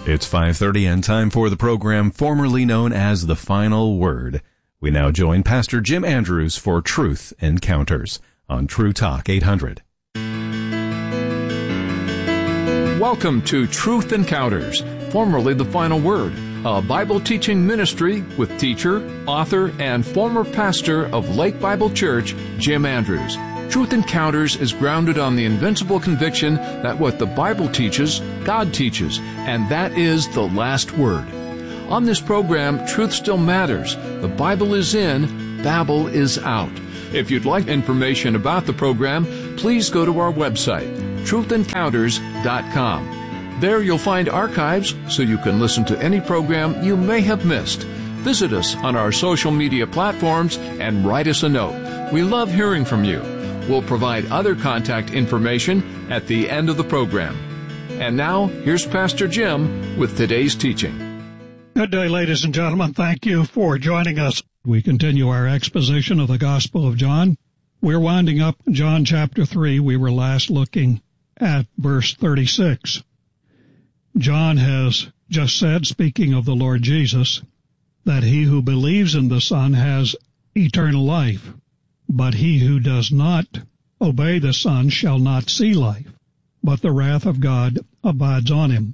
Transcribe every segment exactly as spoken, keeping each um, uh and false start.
It's five thirty and time for the program formerly known as The Final Word. We now join Pastor Jim Andrews for Truth Encounters on True Talk eight hundred. Welcome to Truth Encounters, formerly The Final Word, a Bible teaching ministry with teacher, author, and former pastor of Lake Bible Church, Jim Andrews. Truth Encounters is grounded on the invincible conviction that what the Bible teaches, God teaches, and that is the last word. On this program, truth still matters. The Bible is in, Babel is out. If you'd like information about the program, please go to our website, truth encounters dot com. There you'll find archives so you can listen to any program you may have missed. Visit us on our social media platforms and write us a note. We love hearing from you. We'll provide other contact information at the end of the program. And now, here's Pastor Jim with today's teaching. Good day, ladies and gentlemen. Thank you for joining us. We continue our exposition of the Gospel of John. We're winding up John chapter three. We were last looking at verse thirty-six. John has just said, speaking of the Lord Jesus, that he who believes in the Son has eternal life. But he who does not obey the Son shall not see life, but the wrath of God abides on him.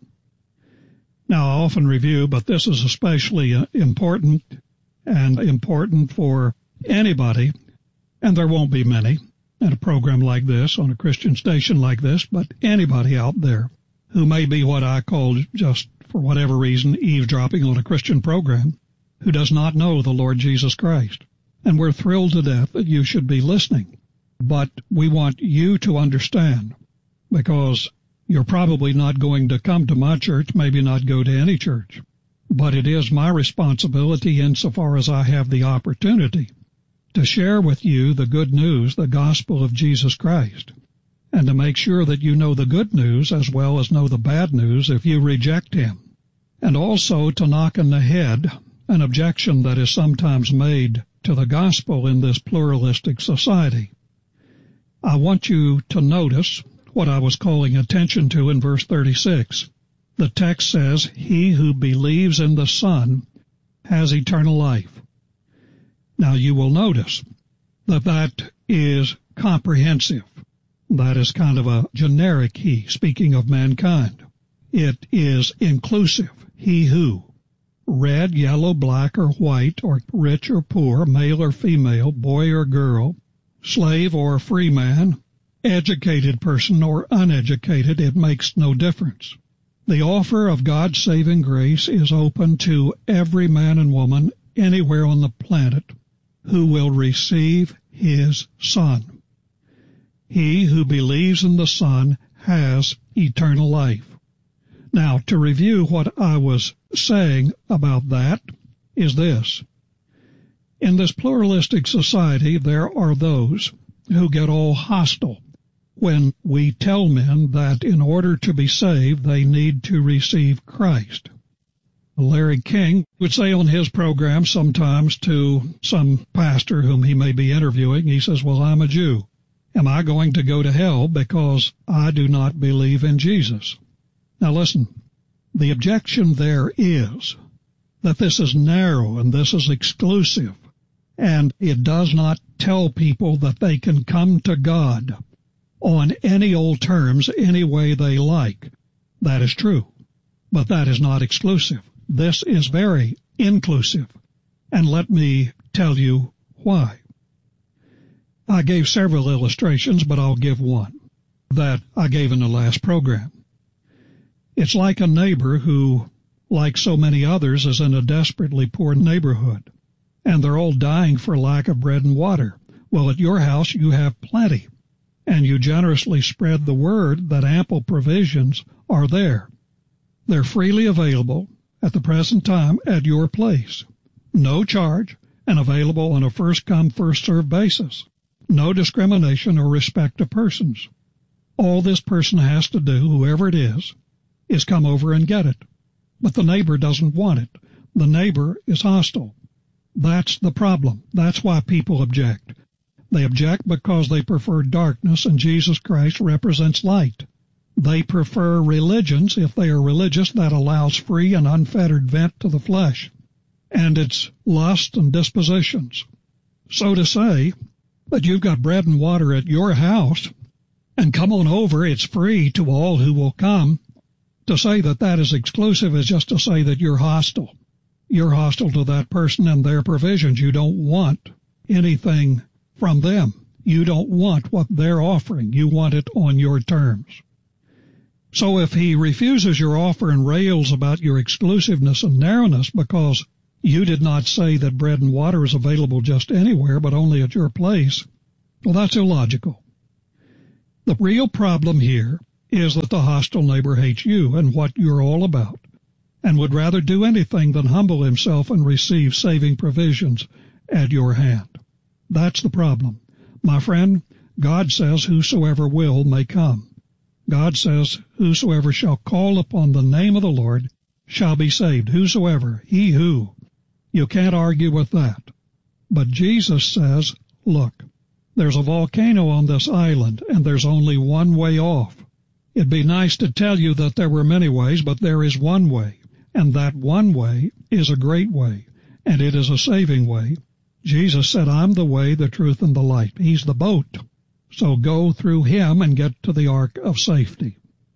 Now, I often review, but this is especially important and important for anybody, and there won't be many in a program like this, on a Christian station like this, but anybody out there who may be what I call, just for whatever reason, eavesdropping on a Christian program, who does not know the Lord Jesus Christ. And we're thrilled to death that you should be listening. But we want you to understand, because you're probably not going to come to my church, maybe not go to any church. But it is my responsibility, insofar as I have the opportunity, to share with you the good news, the gospel of Jesus Christ, and to make sure that you know the good news as well as know the bad news if you reject him. And also to knock in the head an objection that is sometimes made to the gospel in this pluralistic society. I want you to notice what I was calling attention to in verse thirty-six. The text says, he who believes in the Son has eternal life. Now you will notice that that is comprehensive. That is kind of a generic he, speaking of mankind. It is inclusive, he who. Red, yellow, black, or white, or rich or poor, male or female, boy or girl, slave or free man, educated person or uneducated, it makes no difference. The offer of God's saving grace is open to every man and woman anywhere on the planet who will receive his Son. He who believes in the Son has eternal life. Now, to review what I was saying about that is this. In this pluralistic society, there are those who get all hostile when we tell men that in order to be saved, they need to receive Christ. Larry King would say on his program sometimes to some pastor whom he may be interviewing, he says, well, I'm a Jew. Am I going to go to hell because I do not believe in Jesus? Now listen, the objection there is that this is narrow and this is exclusive, and it does not tell people that they can come to God on any old terms, any way they like. That is true, but that is not exclusive. This is very inclusive, and let me tell you why. I gave several illustrations, but I'll give one that I gave in the last program. It's like a neighbor who, like so many others, is in a desperately poor neighborhood, and they're all dying for lack of bread and water. Well, at your house you have plenty, and you generously spread the word that ample provisions are there. They're freely available at the present time at your place, no charge, and available on a first-come, first-served basis. No discrimination or respect of persons. All this person has to do, whoever it is, is come over and get it. But the neighbor doesn't want it. The neighbor is hostile. That's the problem. That's why people object. They object because they prefer darkness, and Jesus Christ represents light. They prefer religions, if they are religious, that allows free and unfettered vent to the flesh and its lusts and dispositions. So to say that you've got bread and water at your house, and come on over, it's free to all who will come, to say that that is exclusive is just to say that you're hostile. You're hostile to that person and their provisions. You don't want anything from them. You don't want what they're offering. You want it on your terms. So if he refuses your offer and rails about your exclusiveness and narrowness because you did not say that bread and water is available just anywhere but only at your place, well, that's illogical. The real problem here is that the hostile neighbor hates you and what you're all about, and would rather do anything than humble himself and receive saving provisions at your hand. That's the problem. My friend, God says whosoever will may come. God says whosoever shall call upon the name of the Lord shall be saved. Whosoever, he who. You can't argue with that. But Jesus says, look, there's a volcano on this island, and there's only one way off. It'd be nice to tell you that there were many ways, but there is one way, and that one way is a great way, and it is a saving way. Jesus said, I'm the way, the truth, and the light. He's the boat. So go through him and get to the ark of safety.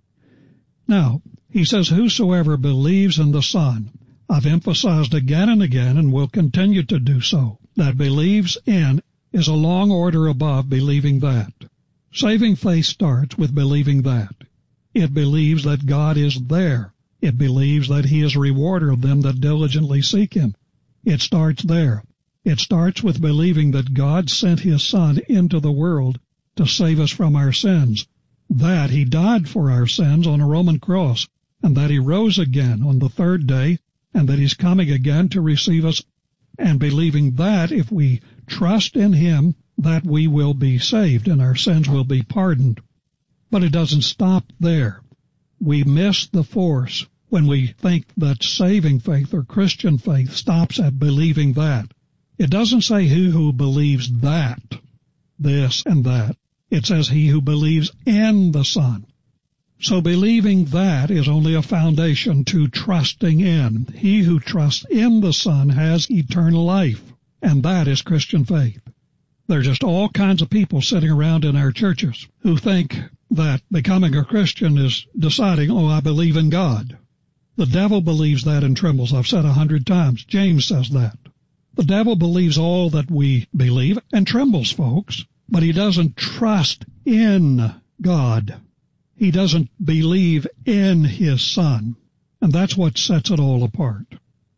Now, he says, whosoever believes in the Son. I've emphasized again and again, and will continue to do so, that believes in is a long order above believing that. Saving faith starts with believing that. It believes that God is there. It believes that he is a rewarder of them that diligently seek him. It starts there. It starts with believing that God sent his Son into the world to save us from our sins, that he died for our sins on a Roman cross, and that he rose again on the third day, and that he's coming again to receive us, and believing that if we trust in him, that we will be saved and our sins will be pardoned. But it doesn't stop there. We miss the force when we think that saving faith or Christian faith stops at believing that. It doesn't say he who believes that, this and that. It says he who believes in the Son. So believing that is only a foundation to trusting in. He who trusts in the Son has eternal life, and that is Christian faith. There are just all kinds of people sitting around in our churches who think that becoming a Christian is deciding, oh, I believe in God. The devil believes that and trembles. I've said a hundred times. James says that. The devil believes all that we believe and trembles, folks, but he doesn't trust in God. He doesn't believe in his Son, and that's what sets it all apart.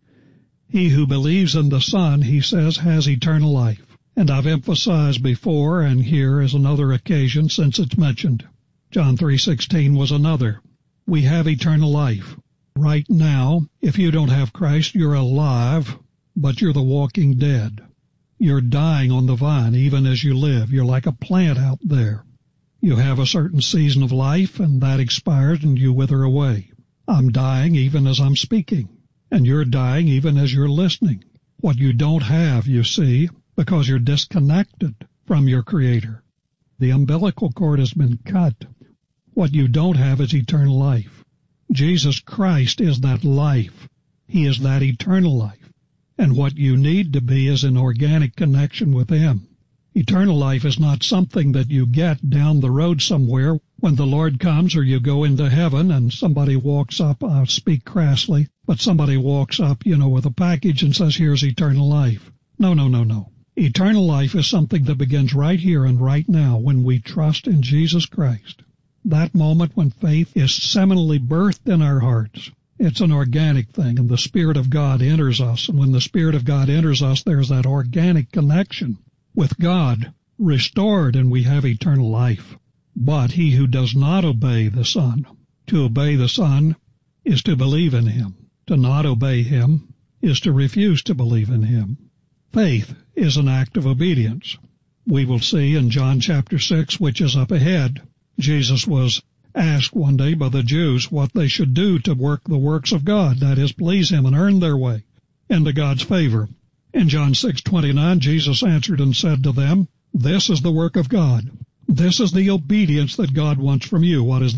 He who believes in the Son, he says, has eternal life. And I've emphasized before, and here is another occasion since it's mentioned. John three sixteen was another. We have eternal life. Right now, if you don't have Christ, you're alive, but you're the walking dead. You're dying on the vine even as you live. You're like a plant out there. You have a certain season of life, and that expires, and you wither away. I'm dying even as I'm speaking, and you're dying even as you're listening. What you don't have, you see, because you're disconnected from your Creator. The umbilical cord has been cut. What you don't have is eternal life. Jesus Christ is that life. He is that eternal life. And what you need to be is an organic connection with Him. Eternal life is not something that you get down the road somewhere when the Lord comes, or you go into heaven and somebody walks up, I'll speak crassly, but somebody walks up, you know, with a package and says, here's eternal life. No, no, no, no. Eternal life is something that begins right here and right now when we trust in Jesus Christ. That moment when faith is seminally birthed in our hearts. It's an organic thing, and the Spirit of God enters us. And when the Spirit of God enters us, there's that organic connection with God restored, and we have eternal life. But he who does not obey the Son, to obey the Son is to believe in Him. To not obey Him is to refuse to believe in Him. Faith is an act of obedience. We will see in John chapter six, which is up ahead, Jesus was asked one day by the Jews what they should do to work the works of God, that is, please Him and earn their way into God's favor. In John six twenty-nine, Jesus answered and said to them, this is the work of God. This is the obedience that God wants from you. What is that?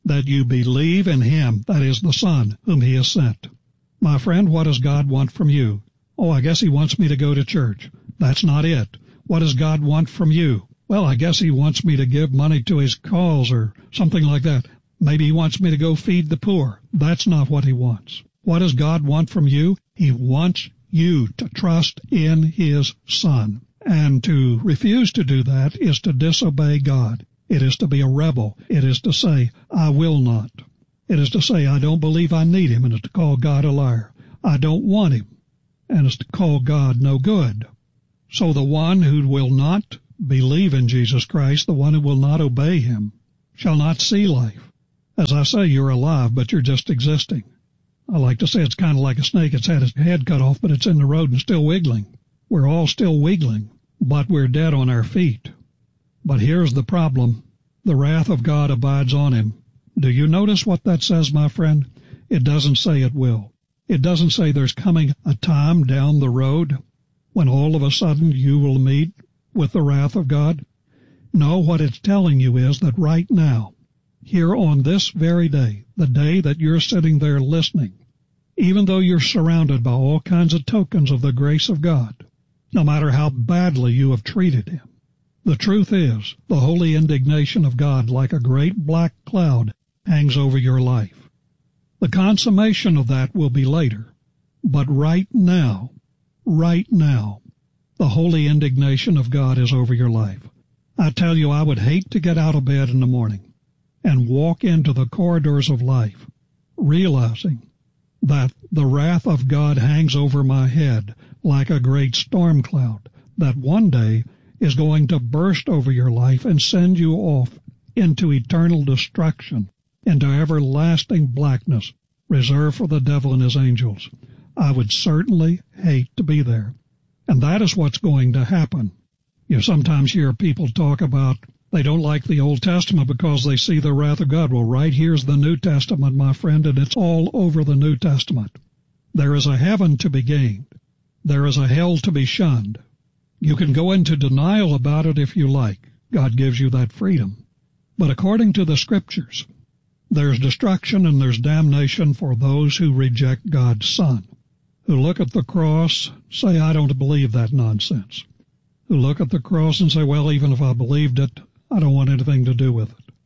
that you believe in him, that is the Son, whom he has sent. My friend, what does God want from you? Oh, I guess he wants me to go to church. That's not it. What does God want from you? Well, I guess he wants me to give money to his cause or something like that. Maybe he wants me to go feed the poor. That's not what he wants. What does God want from you? He wants you to trust in his Son. And to refuse to do that is to disobey God. It is to be a rebel. It is to say, I will not. It is to say, I don't believe I need him, and it's to call God a liar. I don't want him, and it's to call God no good. So the one who will not believe in Jesus Christ, the one who will not obey him, shall not see life. As I say, you're alive, but you're just existing. I like to say it's kind of like a snake. It's had its head cut off, but it's in the road and still wiggling. We're all still wiggling, but we're dead on our feet. But here's the problem. The wrath of God abides on him. Do you notice what that says, my friend? It doesn't say it will. It doesn't say there's coming a time down the road when all of a sudden you will meet with the wrath of God. No, what it's telling you is that right now, here on this very day, the day that you're sitting there listening, even though you're surrounded by all kinds of tokens of the grace of God, no matter how badly you have treated him, the truth is the holy indignation of God, like a great black cloud, hangs over your life. The consummation of that will be later, but right now, right now, the holy indignation of God is over your life. I tell you, I would hate to get out of bed in the morning and walk into the corridors of life, realizing that the wrath of God hangs over my head like a great storm cloud that one day is going to burst over your life and send you off into eternal destruction, into everlasting blackness reserved for the devil and his angels. I would certainly hate to be there. And that is what's going to happen. You sometimes hear people talk about they don't like the Old Testament because they see the wrath of God. Well, right here's the New Testament, my friend, and it's all over the New Testament. There is a heaven to be gained. There is a hell to be shunned. You can go into denial about it if you like. God gives you that freedom. But according to the Scriptures, there's destruction and there's damnation for those who reject God's Son, who look at the cross, say, I don't believe that nonsense, who look at the cross and say, well, even if I believed it, I don't want anything to do with it.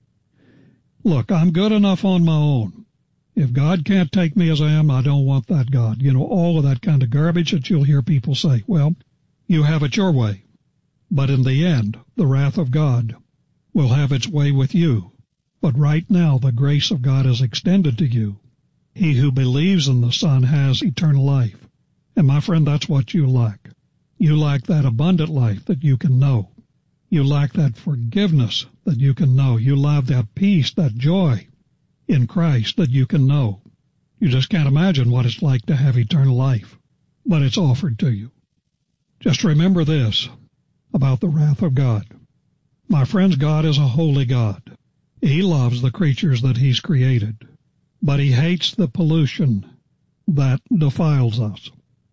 Look, I'm good enough on my own. If God can't take me as I am, I don't want that God. You know, all of that kind of garbage that you'll hear people say. Well, you have it your way. But in the end, the wrath of God will have its way with you. But right now, the grace of God is extended to you. He who believes in the Son has eternal life. And my friend, that's what you lack. You lack that abundant life that you can know. You lack that forgiveness that you can know. You lack that peace, that joy in Christ that you can know. You just can't imagine what it's like to have eternal life, but it's offered to you. Just remember this about the wrath of God. My friends, God is a holy God. He loves the creatures that He's created, but He hates the pollution that defiles us.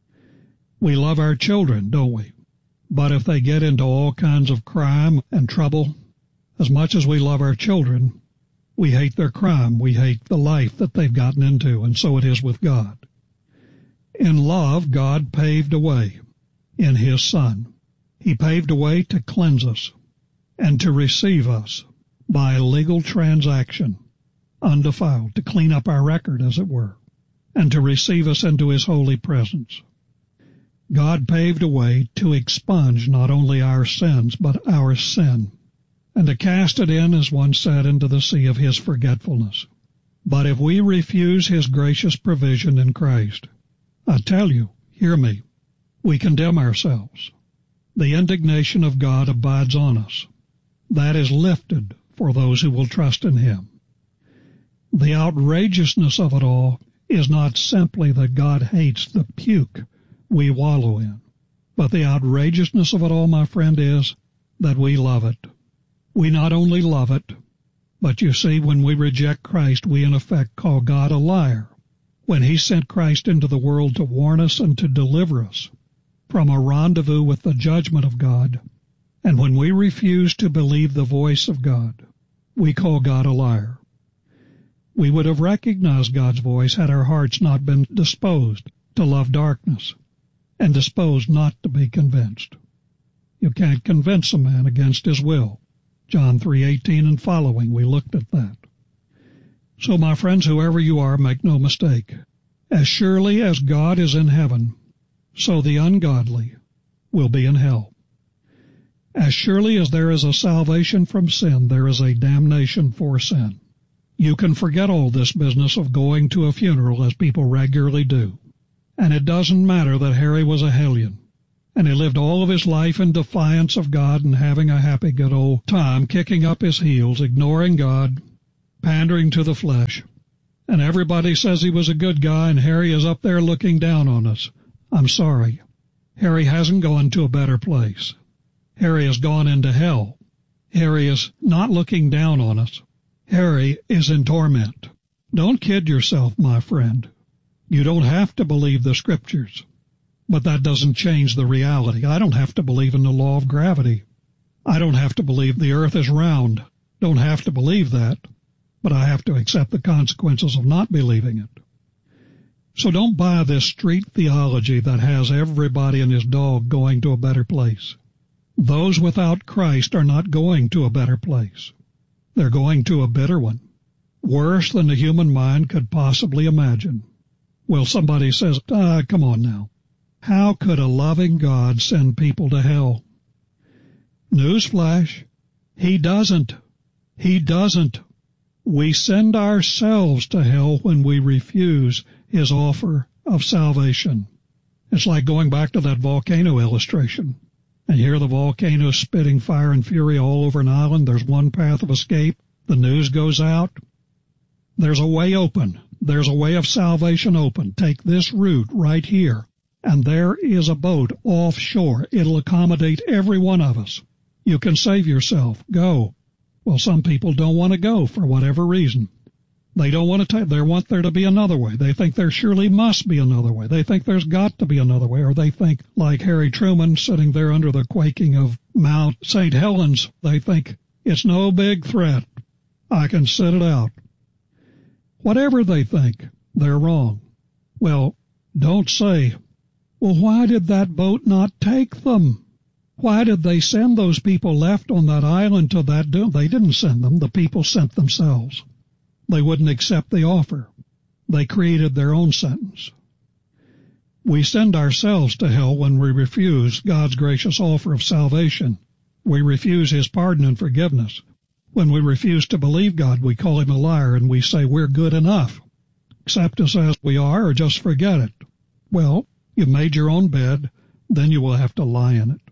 We love our children, don't we? But if they get into all kinds of crime and trouble, as much as we love our children, we hate their crime. We hate the life that they've gotten into, and so it is with God. In love, God paved a way in His Son. He paved a way to cleanse us and to receive us by a legal transaction, undefiled, to clean up our record, as it were, and to receive us into His holy presence. God paved a way to expunge not only our sins, but our sin, and to cast it in, as one said, into the sea of His forgetfulness. But if we refuse His gracious provision in Christ, I tell you, hear me, we condemn ourselves. The indignation of God abides on us. That is lifted for those who will trust in Him. The outrageousness of it all is not simply that God hates the puke we wallow in, but the outrageousness of it all, my friend, is that we love it. We not only love it, but you see, when we reject Christ, we in effect call God a liar, when He sent Christ into the world to warn us and to deliver us from a rendezvous with the judgment of God. And when we refuse to believe the voice of God, we call God a liar. We would have recognized God's voice had our hearts not been disposed to love darkness and disposed not to be convinced. You can't convince a man against his will. John three eighteen and following, we looked at that. So, my friends, whoever you are, make no mistake. As surely as God is in heaven, so the ungodly will be in hell. As surely as there is a salvation from sin, there is a damnation for sin. You can forget all this business of going to a funeral as people regularly do. And it doesn't matter that Harry was a hellion, and he lived all of his life in defiance of God and having a happy good old time, kicking up his heels, ignoring God, pandering to the flesh. And everybody says he was a good guy, and Harry is up there looking down on us. I'm sorry. Harry hasn't gone to a better place. Harry has gone into hell. Harry is not looking down on us. Harry is in torment. Don't kid yourself, my friend. You don't have to believe the Scriptures, but that doesn't change the reality. I don't have to believe in the law of gravity. I don't have to believe the earth is round. Don't have to believe that, but I have to accept the consequences of not believing it. So don't buy this street theology that has everybody and his dog going to a better place. Those without Christ are not going to a better place. They're going to a bitter one, worse than the human mind could possibly imagine. Well, somebody says, ah, come on now. How could a loving God send people to hell? Newsflash, He doesn't. He doesn't. We send ourselves to hell when we refuse His offer of salvation. It's like going back to that volcano illustration. And here the volcano spitting fire and fury all over an island. There's one path of escape. The news goes out. There's a way open. There's a way of salvation open. Take this route right here, and there is a boat offshore. It'll accommodate every one of us. You can save yourself. Go. Well, some people don't want to go for whatever reason. They don't want to take, they want there to be another way. They think there surely must be another way. They think there's got to be another way. Or they think, like Harry Truman sitting there under the quaking of Mount Saint Helens, they think, it's no big threat. I can sit it out. Whatever they think, they're wrong. Well, don't say, well, why did that boat not take them? Why did they send those people left on that island to that doom? They didn't send them. The people sent themselves. They wouldn't accept the offer. They created their own sentence. We send ourselves to hell when we refuse God's gracious offer of salvation. We refuse His pardon and forgiveness. When we refuse to believe God, we call Him a liar and we say we're good enough. Accept us as we are or just forget it. Well, you've made your own bed, then you will have to lie in it.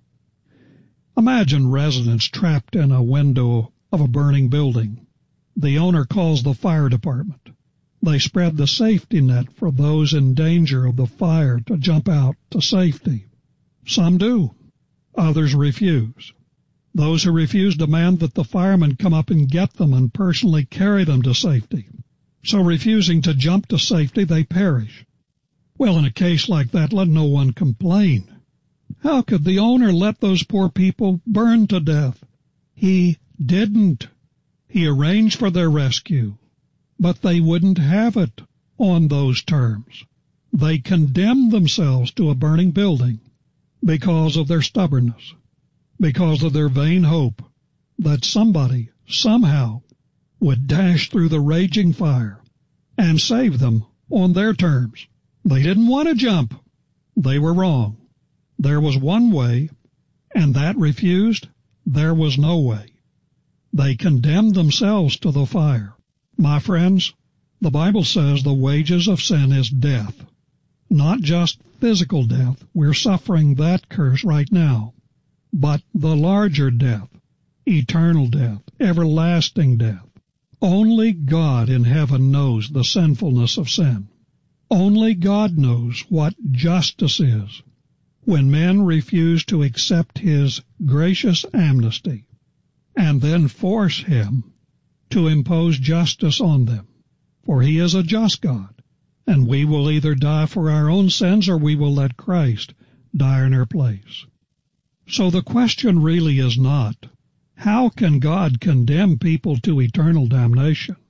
Imagine residents trapped in a window of a burning building. The owner calls the fire department. They spread the safety net for those in danger of the fire to jump out to safety. Some do. Others refuse. Those who refuse demand that the firemen come up and get them and personally carry them to safety. So refusing to jump to safety, they perish. Well, in a case like that, let no one complain. How could the owner let those poor people burn to death? He didn't. He arranged for their rescue, but they wouldn't have it on those terms. They condemned themselves to a burning building because of their stubbornness, because of their vain hope that somebody, somehow, would dash through the raging fire and save them on their terms. They didn't want to jump. They were wrong. There was one way, and that refused. There was no way. They condemned themselves to the fire. My friends, the Bible says the wages of sin is death. Not just physical death. We're suffering that curse right now. But the larger death, eternal death, everlasting death. Only God in heaven knows the sinfulness of sin. Only God knows what justice is. When men refuse to accept His gracious amnesty and then force Him to impose justice on them. For He is a just God, and we will either die for our own sins or we will let Christ die in our place. So the question really is not, how can God condemn people to eternal damnation?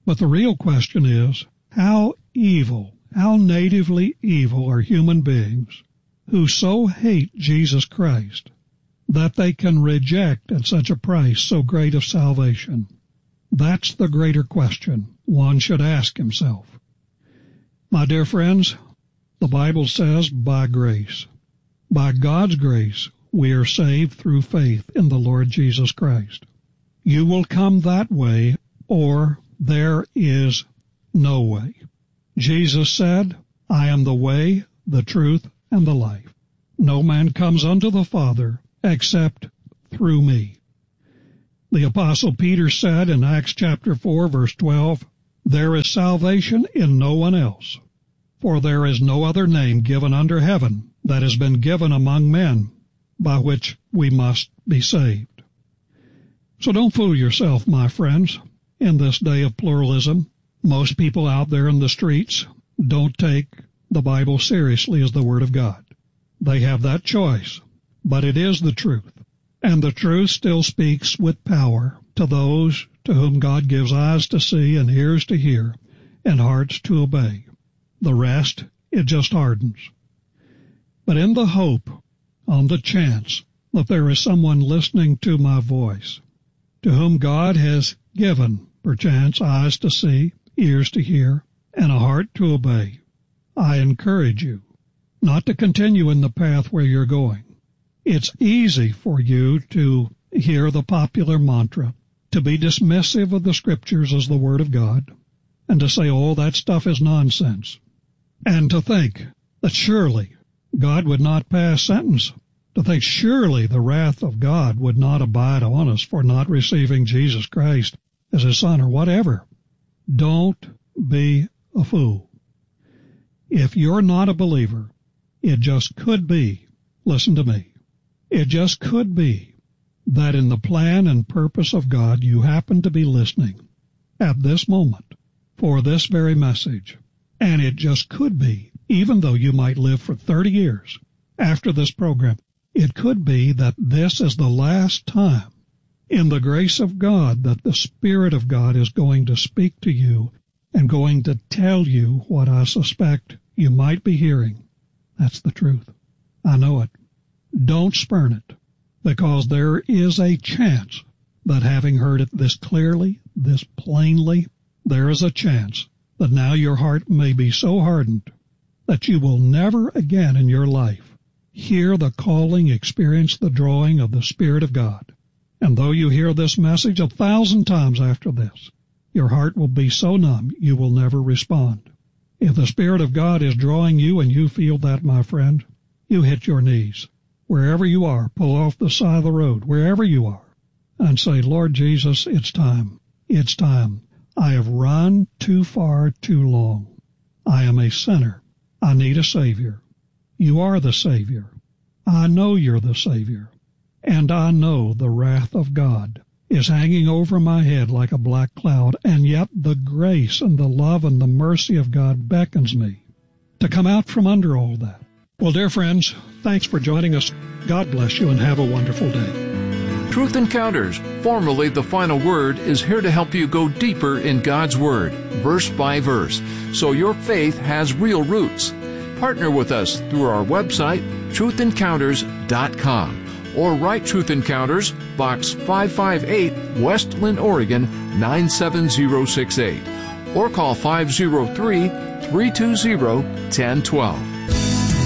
But the real question is, how evil, how natively evil are human beings who so hate Jesus Christ that they can reject at such a price so great of salvation? That's the greater question one should ask himself. My dear friends, the Bible says, by grace, by God's grace, we are saved through faith in the Lord Jesus Christ. You will come that way, or there is no way. Jesus said, I am the way, the truth, and the life. No man comes unto the Father except through me. The Apostle Peter said in Acts chapter four, verse twelve, there is salvation in no one else, for there is no other name given under heaven that has been given among men by which we must be saved. So don't fool yourself, my friends. In this day of pluralism, most people out there in the streets don't take the Bible seriously as the Word of God. They have that choice, but it is the truth, and the truth still speaks with power to those to whom God gives eyes to see and ears to hear and hearts to obey. The rest, it just hardens. But in the hope, on the chance that there is someone listening to my voice, to whom God has given, perchance, eyes to see, ears to hear, and a heart to obey, I encourage you not to continue in the path where you're going. It's easy for you to hear the popular mantra, to be dismissive of the Scriptures as the Word of God, and to say, oh, that stuff is nonsense, and to think that surely God would not pass sentence, to think surely the wrath of God would not abide on us for not receiving Jesus Christ as His Son or whatever. Don't be a fool. If you're not a believer, it just could be, listen to me, it just could be that in the plan and purpose of God you happen to be listening at this moment for this very message. And it just could be, even though you might live for thirty years after this program, it could be that this is the last time in the grace of God that the Spirit of God is going to speak to you and going to tell you what I suspect you might be hearing. That's the truth. I know it. Don't spurn it, because there is a chance that having heard it this clearly, this plainly, there is a chance that now your heart may be so hardened that you will never again in your life hear the calling, experience the drawing of the Spirit of God. And though you hear this message a thousand times after this, your heart will be so numb you will never respond. If the Spirit of God is drawing you and you feel that, my friend, you hit your knees. Wherever you are, pull off the side of the road, wherever you are, and say, Lord Jesus, it's time. It's time. I have run too far too long. I am a sinner. I need a Savior. You are the Savior. I know you're the Savior. And I know the wrath of God is hanging over my head like a black cloud, and yet the grace and the love and the mercy of God beckons me to come out from under all that. Well, dear friends, thanks for joining us. God bless you and have a wonderful day. Truth Encounters, formerly The Final Word, is here to help you go deeper in God's Word, verse by verse, so your faith has real roots. Partner with us through our website, truth encounters dot com, or write Truth Encounters, Box five five eight, West Linn, Oregon, nine seven zero six eight, or call five oh three, three two zero, one oh one two.